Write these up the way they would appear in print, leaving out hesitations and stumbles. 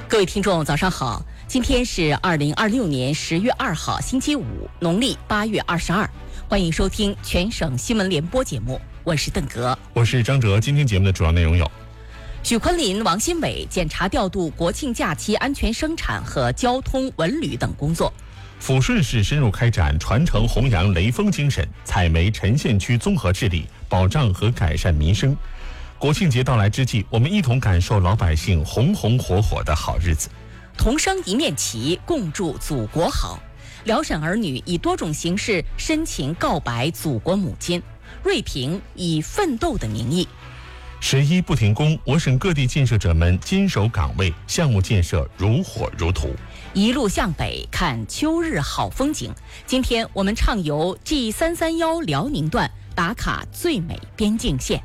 各位听众早上好，今天是2026年10月2号星期五，农历8月22，欢迎收听全省新闻联播节目，我是邓格， 我是张哲。今天节目的主要内容有： 许昆林、王新伟检查调度国庆假期安全生产和交通文旅等工作； 抚顺市深入开展传承弘扬雷锋精神，采煤陈县区综合治理，保障和改善民生。国庆节到来之际，我们一同感受老百姓红红火火的好日子。 同升一面旗，共祝祖国好。辽沈儿女以多种形式深情告白祖国母亲。瑞平以奋斗的名义。 11不停工，我省各地建设者们坚守岗位，项目建设如火如荼。 一路向北，看秋日好风景。今天我们畅游 G331辽宁段，打卡最美边境线。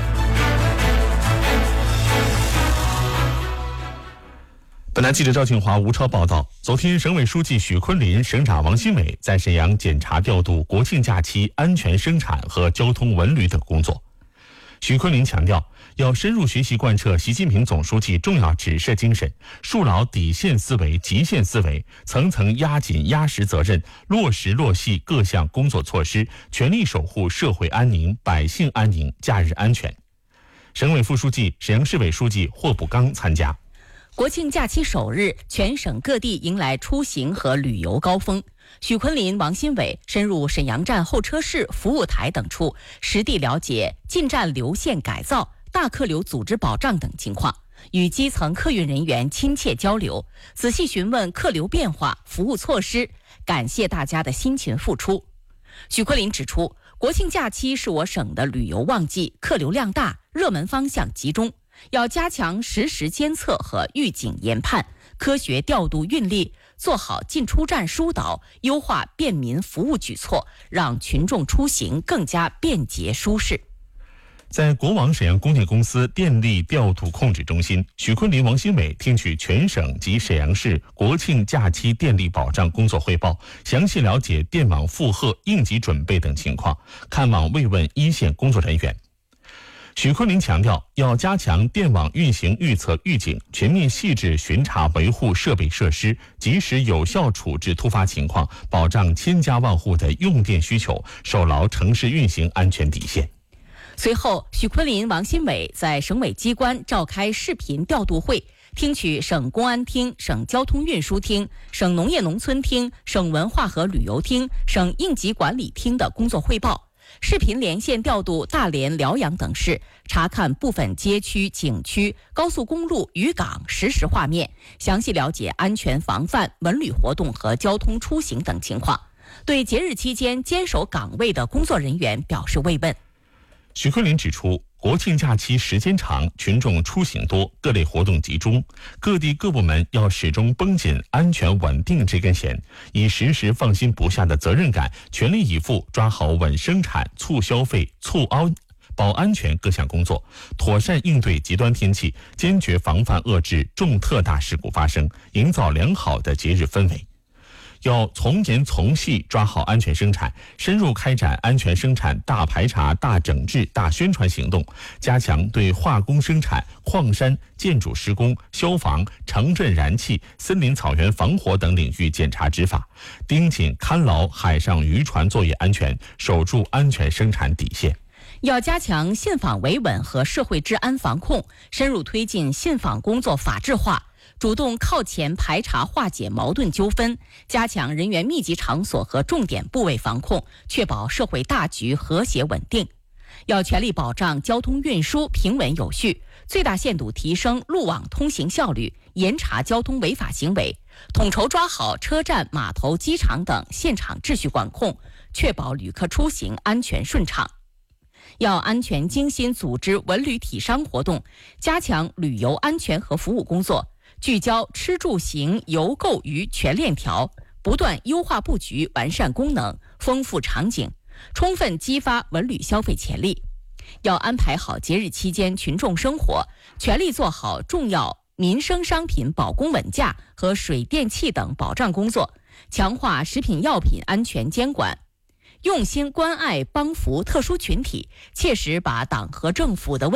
本台记者赵庆华、吴超报道，昨天省委书记许昆林、省长王新伟在沈阳检查调度国庆假期安全生产和交通文旅等工作。许昆林强调，要深入学习贯彻习近平总书记重要指示精神，树牢底线思维、极限思维，层层压紧压实责任，落实落细各项工作措施，全力守护社会安宁、百姓安宁、假日安全。省委副书记、沈阳市委书记霍补刚参加。 国庆假期首日，全省各地迎来出行和旅游高峰。许昆林、王新伟深入沈阳站候车室、服务台等处，实地了解进站流线改造、大客流组织保障等情况，与基层客运人员亲切交流，仔细询问客流变化、服务措施，感谢大家的辛勤付出。许昆林指出，国庆假期是我省的旅游旺季，客流量大，热门方向集中。要加强实时监测和预警研判，科学调度运力，做好进出站疏导，优化便民服务举措，让群众出行更加便捷舒适。 在国网沈阳供电公司电力调度控制中心，许昆林、王新伟听取全省及沈阳市国庆假期电力保障工作汇报，详细了解电网负荷、应急准备等情况，看望慰问一线工作人员。许昆林强调，要加强电网运行预测预警，全面细致巡查维护设备设施，及时有效处置突发情况，保障千家万户的用电需求，守牢城市运行安全底线。 随后，许昆林、王新伟在省委机关召开视频调度会，听取省公安厅、省交通运输厅、省农业农村厅、省文化和旅游厅、省应急管理厅的工作汇报。视频连线调度大连、辽阳等市，查看部分街区、景区、高速公路、渔港实时画面，详细了解安全防范、文旅活动和交通出行等情况，对节日期间坚守岗位的工作人员表示慰问。 许昆林指出，国庆假期时间长，群众出行多，各类活动集中，各地各部门要始终绷紧安全稳定这根弦，以时时放心不下的责任感，全力以赴抓好稳生产、促消费、保安全各项工作，妥善应对极端天气，坚决防范遏制重特大事故发生，营造良好的节日氛围。要从严从细抓好安全生产，深入开展安全生产大排查、大整治、大宣传行动，加强对化工生产、矿山、建筑施工、消防、城镇燃气、森林草原防火等领域检查执法，盯紧看牢海上渔船作业安全，守住安全生产底线。 要加强信访维稳和社会治安防控，深入推进信访工作法治化，主动靠前排查化解矛盾纠纷，加强人员密集场所和重点部位防控，确保社会大局和谐稳定。要全力保障交通运输平稳有序，最大限度提升路网通行效率，严查交通违法行为，统筹抓好车站、码头、机场等现场秩序管控，确保旅客出行安全顺畅。要安全精心组织文旅体商活动，加强旅游安全和服务工作，聚焦吃住行游购娱全链条，不断优化布局，完善功能，丰富场景，充分激发文旅消费潜力。要安排好节日期间群众生活，全力做好重要民生商品保供稳价和水电气等保障工作，强化食品药品安全监管，用心关爱帮扶特殊群体，切实把党和政府的